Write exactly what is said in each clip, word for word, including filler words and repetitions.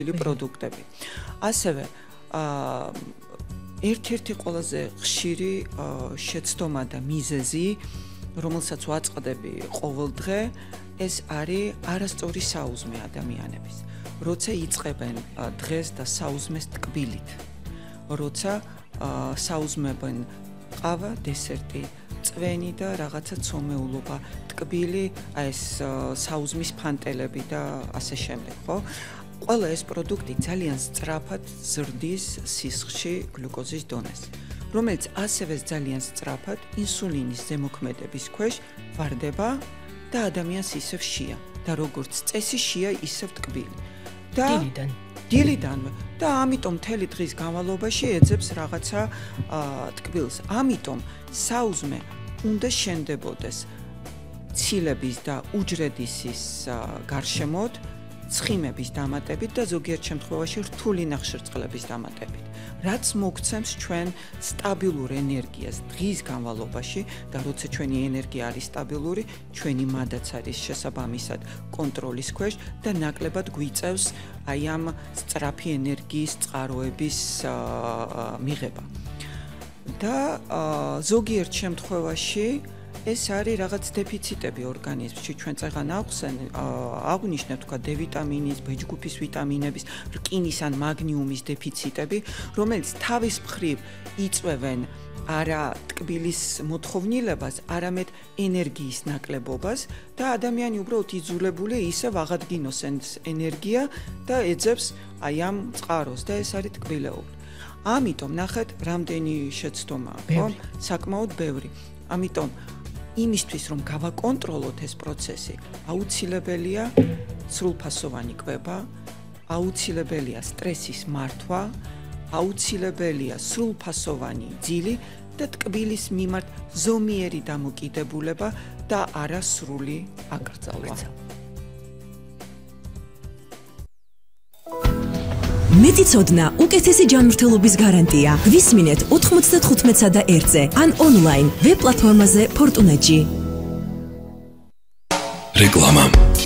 პროდუქტები. ასევე ერთ-ერთი ყველაზე ხშირი შეცდომა და მიზეზი, რომელსაც ვაწყდები ყოველ დღე, ეს არის არასწორი საუზმე ადამიანების. როცა იწყებენ დღეს და საუზმეს ტკბილით, როცა საუზმებენ ყავა, დესერტი, წვენი და რაღაცა ცომეულობა, ტკბილი, ეს საუზმის ფანტელები და ასე შემდეგ, ხო? ყველა ეს პროდუქტი ძალიან სწრაფად ზრდის სისხლში გლუკოზის დონეს, რომელიც ასევე ძალიან სწრაფად ინსულინის ზემოქმედების ქვეშ ვარდება და ადამიანს ისევ შია და როგორც წესი შია ისევ ტკბილი. და დილიდან. დილიდანვე და ამიტომ მთელი დღის განმავლობაში ეძებს რაღაცა ტკბილს. ამიტომ საუზმე უნდა შენდებოდეს ცილების და უჯრედისის გარშემოთ, ცხიმების დამატებით და ზოგიერთ შემთხვევაში რთული ნახშირწყლების დამატებით, რაც მოგცემს ჩვენ სტაბილურ ენერგიას დღის განმავლობაში და როცა ჩვენი ენერგია არის სტაბილური, ჩვენი მადაც არის შესაბამისად კონტროლის ქვეშ და ნაკლებად გვიწევს აი ამ სწრაფი ენერგიის წყაროების მიღება. და ზოგიერთ შემთხვევაში ეს არის რაღაც დეფიციტები ორგანიზმში, ჩვენ წეგან აღვხსენ, აღვნიშნეთ თქვა D ვიტამინის, B ჯგუფის ვიტამინების, რკინის ან მაგნიუმის დეფიციტები, რომელიც თავის მხრივ იწვევენ არა ტკბილის მოთხოვნილებას, არამედ ენერგიის ნაკლებობას და ადამიანი უბრალოდ იძულებული ისევ აღადგინოს ენერგია და ეძებს აი ამ წყაროს და ეს არის ტკბილეული. ამიტომ ნახეთ, რამდენი შეცდომაა, ხო? საკმაოდ ბევრი. ამიტომ იმისთვის რომ გავაკონტროლოთ ეს პროცესი, აუცილებელია სრულფასოვანი კვება, აუცილებელია სტრესის მართვა, აუცილებელია სრულფასოვანი ძილი და ტკბილის მიმართ ზომიერი დამოკიდებულება და არა სრული აკრძალვა. მეტიცოდნა უკეთესი ჯანმრთელობის გარანტია. გვისმინეთ ოთხმოცდათხუთმეტსა და ერთზე ან ონლაინ ვებ პლატფორმაზე ფორტუნეტში. რეკლამა.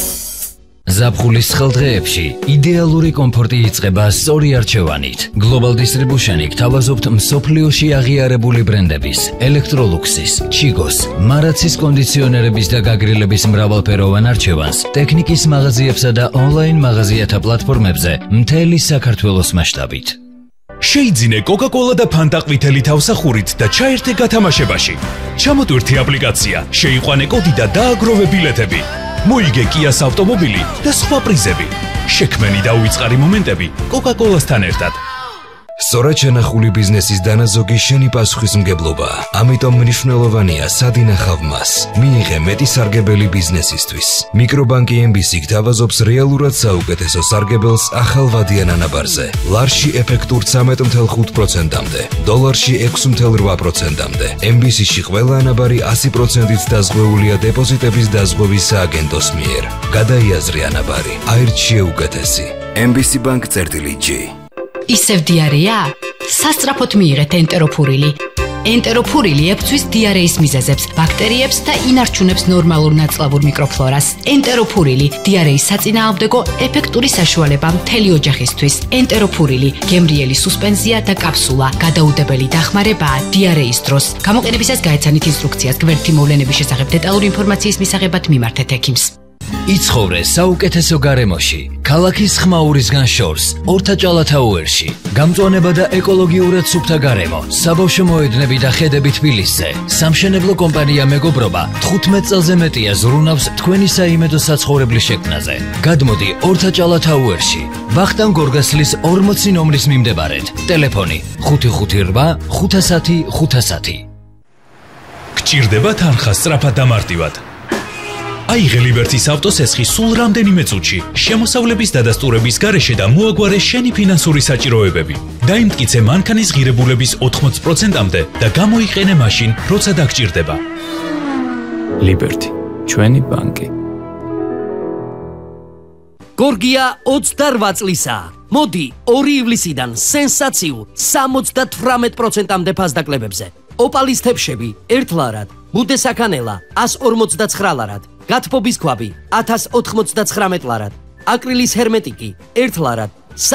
ზაფხულის ხელდღეებში იდეალური კომფორტი იწყება სწორი არჩევანით. Global Distribution-ი გთავაზობთ მსოფლიოში აღიარებული ბრენდების, Electroluxის, Chigos, Marazis კონდიციონერების და გაგრილების მრავალფეროვან არჩევანს, ტექნიკის მაღაზიებსა და ონლაინ მაღაზიათა პლატფორმებზე მთელი საქართველოს მასშტაბით. შეიძინე Coca-Cola და Fanta ყვითელი თავსახურით და ჩაერთე გათამაშებაში. ჩამოტვირთი აპლიკაცია, შეიყვანე კოდი და დააგროვე ბილეთები. მოიგე Kia-ს ავტომობილი და სხვა პრიზები. შექმენი და უიწყარი მომენტები Coca-Cola-სთან ერთად. სწორად შენახული ბიზნესის დანაზოგი შენი პასუხისმგებლობა. ამიტომ მნიშვნელოვანია სად ინახავ მას. მიიღე მეტი სარგებელი ბიზნესისთვის. მიკრობანკი M B C გთავაზობს რეალურად საუკეთესო სარგებელს ახალ ვადიან ანაბარზე. ლარში ეფექტურ ცამეტ ათი ხუთი პროცენტამდე, დოლარში ექვსი ათი რვა პროცენტამდე. M B C-ში ყველა ანაბარი ასი პროცენტით დაზღვეულია დეპოზიტების დაზღვევის სააგენტოს მიერ. გადაიაზრე ანაბარი. აირჩიე უკეთესი. M B C Bank წერტილი G. ისევ დიარეა? სასწრაფოდ მიიღეთ ენტეროფურილი. ენტეროფურილი ებწვის დიარეის მიზეზებს, ბაქტერიებს და ინარჩუნებს ნორმალურ ნაწლავურ მიკროფლორას. ენტეროფურილი დიარეის საწინააღმდეგო ეფექტური საშუალება მთელი ოჯახისთვის. ენტეროფურილი გემრიელი სუსპენზია და კაფსულა, გადაუდებელი დახმარებაა დიარეის დროს. გამოყენებისას გაეცანით ინსტრუქციას. გვერდითი მოვლენების შესახებ დეტალური ინფორმაციის მისაღებად მიმართეთ ექიმს. იცხოვრე საუკეთესო გარემოში, ქალაქის ხმაურისგან შორს, ორთაჭალათაუერში. გამწვანება და ეკოლოგიურად სუფთა გარემო, საბავშვო მოედნები და ხედები თბილისზე. სამშენებლო კომპანია მეგობრობა თხუთმეტ წელზე მეტია ზრუნავს თქვენი საიმედო საცხოვრებლის შექმნაზე. გადმოდი ორთაჭალათაუერში, ვახტანგ გორგასლის ორმოცი ნომრის მიმდებარედ. ტელეფონი ხუთი ხუთი რვა ხუთასათი ხუთასათი. გჭირდება თანხა სწრაფად და მარტივად. აიღე ლიბერტის ავტოსესხი სულ რამდენიმე წუთში, შემოსავლების დადასტურების გარეშე და მოაგვარე შენი ფინანსური საჭიროებები. დაიმტკიცე მანქანის ღირებულების ოთხმოცი პროცენტამდე და გამოიყენე მაშინ, როცა დაგჭირდება. ლიბერტი, ჩვენი ბანკი. გორგია ოცდარვა წლისაა. მოდი ორი ივლისიდან სენსაციულ სამოცდათვრამეტ პროცენტამდე ფასდაკლებებზე. ოპალის თებშები ერთ ლარად, ბუდესაქანელა ასი ორმოცდაცხრა ლარად, გათბობის ქვაბი ათას ოთხმოცდაცხრამეტ ლარად, აკრილის ჰერმეტიკი ერთ ლარად,